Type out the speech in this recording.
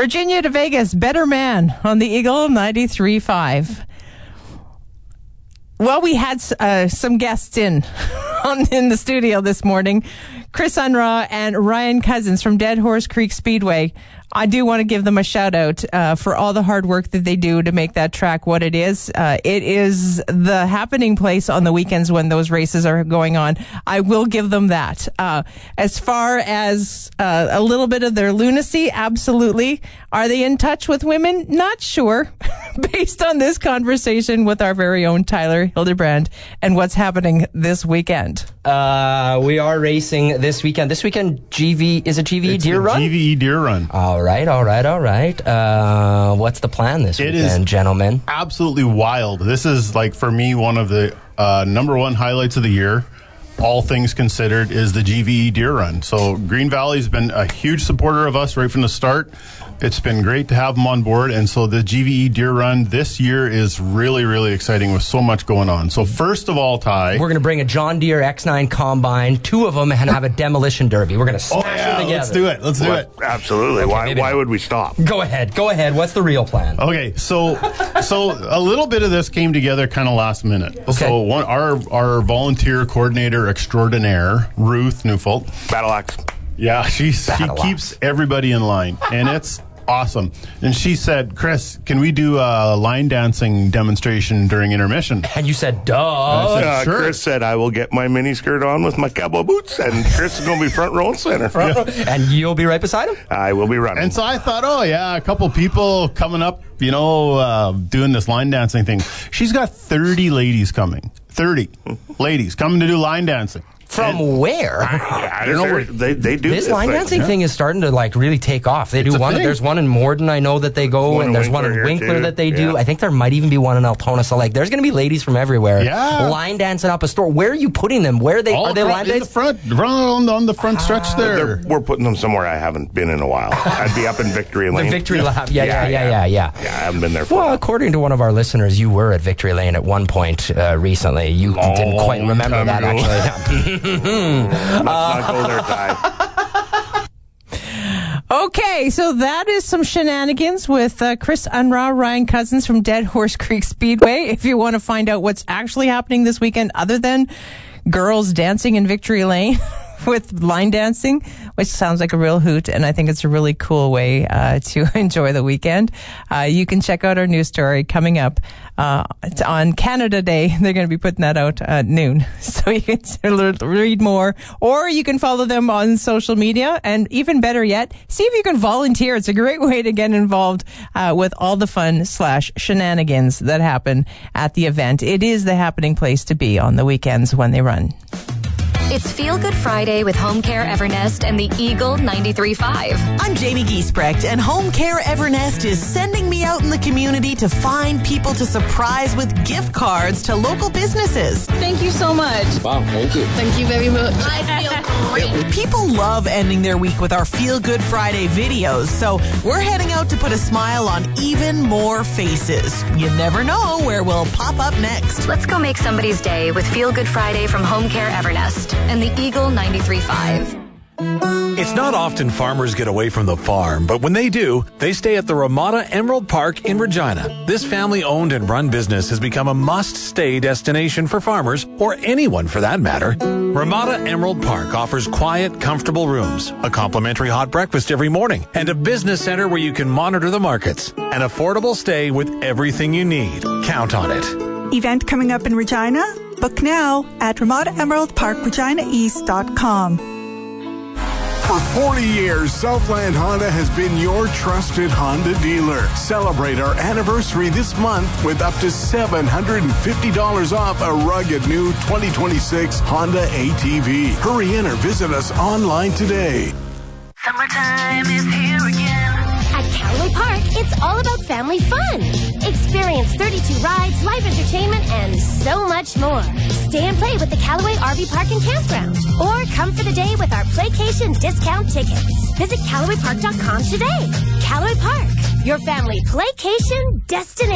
Virginia to Vegas, Better Man on the Eagle 93.5. Well, we had some guests in the studio this morning. Chris Unruh and Ryan Cousins from Dead Horse Creek Speedway. I do want to give them a shout out for all the hard work that they do to make that track what it is. It is the happening place on the weekends when those races are going on. I will give them that. As far as a little bit of their lunacy, absolutely. Are they in touch with women? Not sure. Based on this conversation with our very own Tyler Hildebrand and what's happening this weekend. We are racing this weekend. This weekend, is it GVE Deer Run? GVE Deer Run. All right. What's the plan this weekend, gentlemen? Absolutely wild. This is, like, for me, one of the number one highlights of the year, all things considered, is the GVE Deer Run. So Green Valley's been a huge supporter of us right from the start. It's been great to have them on board, and so the GVE Deer Run this year is really, really exciting with so much going on. So first of all, Ty, we're going to bring a John Deere X9 combine, two of them, and have a demolition derby. We're going to smash them together. Let's do it. Absolutely. Okay, why would we stop? Go ahead. What's the real plan? Okay, so a little bit of this came together kind of last minute. Okay. So our volunteer coordinator extraordinaire, Ruth Neufeld. Battle axe. Yeah, she keeps everybody in line, and it's awesome. And she said, Chris, can we do a line dancing demonstration during intermission? And you said, duh. I said, sure. Chris said, I will get my mini skirt on with my cowboy boots, and Chris is going to be front row and center. And you'll be right beside him? I will be running. And so I thought, a couple people coming up, doing this line dancing thing. She's got 30 ladies coming. 30 ladies coming to do line dancing. From where? I don't know where they do this line dancing thing is starting to really take off. They do one. There's one in Morden, I know that they go, and there's one in Winkler that they do. I think there might even be one in Altona. So there's going to be ladies from everywhere. Yeah. Line dancing up a store. Where are you putting them? Where are they? Are they line dancing? In the front, run on the front stretch there. We're putting them somewhere I haven't been in a while. I'd be up in Victory Lane. The Victory Lane. Yeah. Yeah, I haven't been there for a while. According to one of our listeners, you were at Victory Lane at one point recently. You didn't quite remember that, actually. Let's not go there, Ty. Okay, so that is some shenanigans with Chris Unruh, Ryan Cousins from Dead Horse Creek Speedway. If you want to find out what's actually happening this weekend other than girls dancing in Victory Lane with line dancing, which sounds like a real hoot, and I think it's a really cool way to enjoy the weekend. You can check out our news story coming up on Canada Day. They're going to be putting that out at noon, so you can read more, or you can follow them on social media, and even better yet, see if you can volunteer. It's a great way to get involved with all the fun / shenanigans that happen at the event. It is the happening place to be on the weekends when they run. It's Feel Good Friday with Home Care Evernest and the Eagle 93.5. I'm Jamie Giesbrecht, and Home Care Evernest is sending me out in the community to find people to surprise with gift cards to local businesses. Thank you so much. Wow, thank you. Thank you very much. I feel great. People love ending their week with our Feel Good Friday videos, so we're heading out to put a smile on even more faces. You never know where we'll pop up next. Let's go make somebody's day with Feel Good Friday from Home Care Evernest and the Eagle 93.5. It's not often farmers get away from the farm, but when they do, they stay at the Ramada Emerald Park in Regina. This family-owned and run business has become a must-stay destination for farmers, or anyone for that matter. Ramada Emerald Park offers quiet, comfortable rooms, a complimentary hot breakfast every morning, and a business center where you can monitor the markets. An affordable stay with everything you need. Count on it. Event coming up in Regina? Book now at RamadaEmeraldParkReginaEast.com. For 40 years, Southland Honda has been your trusted Honda dealer. Celebrate our anniversary this month with up to $750 off a rugged new 2026 Honda ATV. Hurry in or visit us online today. Summertime is here again. At Callaway Park, it's all about family fun. Experience 32 rides, live entertainment, and so much more. Stay and play with the Callaway RV Park and Campground. Or come for the day with our Playcation discount tickets. Visit CallawayPark.com today. Callaway Park, your family playcation destination.